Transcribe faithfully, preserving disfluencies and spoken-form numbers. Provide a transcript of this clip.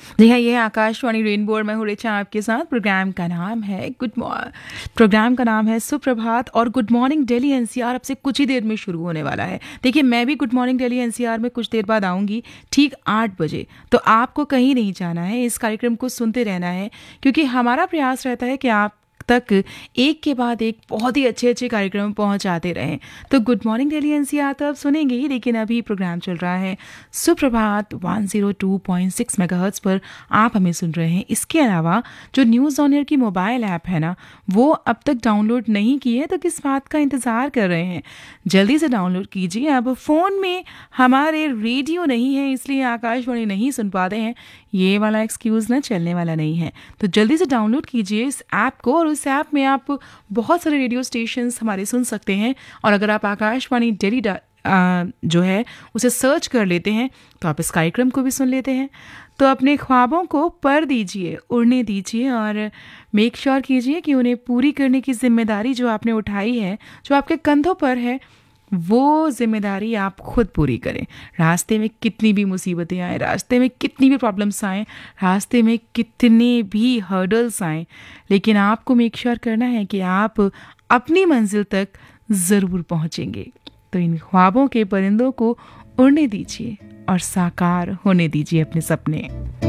जी हाँ, ये है आकाशवाणी रेनबो और मैं हूँ रिचा आपके साथ। प्रोग्राम का नाम है गुड मॉर्निंग प्रोग्राम का नाम है सुप्रभात और गुड मॉर्निंग दिल्ली एनसीआर अब से कुछ ही देर में शुरू होने वाला है। देखिए, मैं भी गुड मॉर्निंग दिल्ली एनसीआर में कुछ देर बाद आऊँगी, ठीक आठ बजे। तो आपको कहीं नहीं जाना है, इस कार्यक्रम को सुनते रहना है, क्योंकि हमारा प्रयास रहता है कि आप तक एक के बाद एक बहुत ही अच्छे अच्छे कार्यक्रम पहुंचाते रहें। तो गुड मॉर्निंग दिल्ली एनसीआर तो आप सुनेंगे ही, लेकिन अभी प्रोग्राम चल रहा है सुप्रभात एक सौ दो पॉइंट छह मेगाहर्ट्ज़ पर आप हमें सुन रहे हैं। इसके अलावा जो न्यूज़ ऑन एयर की मोबाइल ऐप है ना, वो अब तक डाउनलोड नहीं की है, तो किस बात का इंतज़ार कर रहे हैं? जल्दी से डाउनलोड कीजिए। अब फ़ोन में हमारे रेडियो नहीं है, इसलिए आकाशवाणी नहीं सुन पाते हैं, ये वाला एक्सक्यूज़ ना चलने वाला नहीं है। तो जल्दी से डाउनलोड कीजिए इस ऐप को, और उस ऐप में आप बहुत सारे रेडियो स्टेशंस हमारे सुन सकते हैं। और अगर आप आकाशवाणी दिल्ली जो है उसे सर्च कर लेते हैं, तो आप इस कार्यक्रम को भी सुन लेते हैं। तो अपने ख्वाबों को पर दीजिए, उड़ने दीजिए, और मेक श्योर कीजिए कि उन्हें पूरी करने की जिम्मेदारी जो आपने उठाई है, जो आपके कंधों पर है, वो जिम्मेदारी आप खुद पूरी करें। रास्ते में कितनी भी मुसीबतें आए, रास्ते में कितनी भी प्रॉब्लम्स आएँ, रास्ते में कितने भी हर्डल्स आएँ, लेकिन आपको मेक श्योर करना है कि आप अपनी मंजिल तक ज़रूर पहुँचेंगे। तो इन ख्वाबों के परिंदों को उड़ने दीजिए और साकार होने दीजिए अपने सपने।